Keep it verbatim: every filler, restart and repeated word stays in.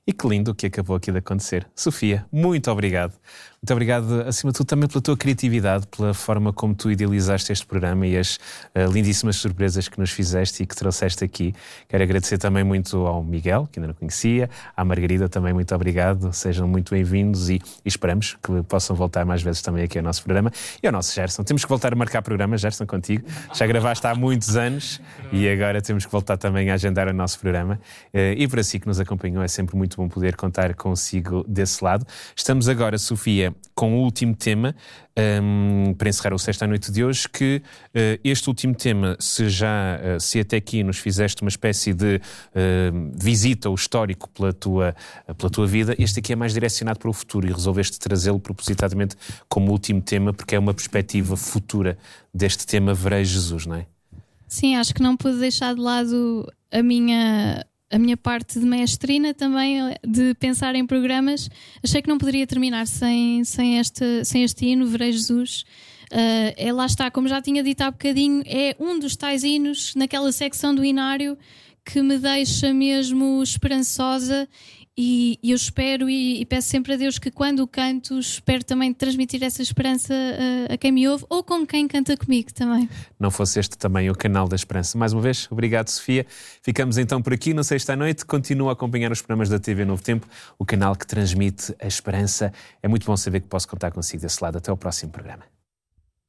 E que lindo o que acabou aqui de acontecer. Sofia, muito obrigado. Muito obrigado, acima de tudo, também pela tua criatividade, pela forma como tu idealizaste este programa e as uh, lindíssimas surpresas que nos fizeste e que trouxeste aqui. Quero agradecer também muito ao Miguel, que ainda não conhecia, à Margarida também, muito obrigado. Sejam muito bem-vindos e, e esperamos que possam voltar mais vezes também aqui ao nosso programa. E ao nosso Gerson. Temos que voltar a marcar programa, Gerson, contigo. Já gravaste há muitos anos e agora temos que voltar também a agendar o nosso programa. Uh, e para si que nos acompanhou, é sempre muito bom poder contar consigo desse lado. Estamos agora, Sofia, com o último tema, um, para encerrar o Sexta à Noite de hoje, que uh, este último tema, se já, uh, se até aqui nos fizeste uma espécie de uh, visita ao histórico pela tua, uh, pela tua vida, este aqui é mais direcionado para o futuro e resolveste trazê-lo propositadamente como último tema, porque é uma perspectiva futura deste tema Verei Jesus, não é? Sim, acho que não pude deixar de lado a minha... a minha parte de mestrina também, de pensar em programas. Achei que não poderia terminar sem, sem, este, sem este hino, Verei Jesus. Uh, é, lá está, como já tinha dito há bocadinho, é um dos tais hinos naquela secção do hinário que me deixa mesmo esperançosa. E, e eu espero e, e peço sempre a Deus que quando o canto, espero também transmitir essa esperança a, a quem me ouve ou com quem canta comigo também. Não fosse este também o canal da esperança. Mais uma vez, obrigado, Sofia. Ficamos então por aqui, na sexta à noite. Continua a acompanhar os programas da T V Novo Tempo, o canal que transmite a esperança. É muito bom saber que posso contar consigo desse lado. Até ao próximo programa.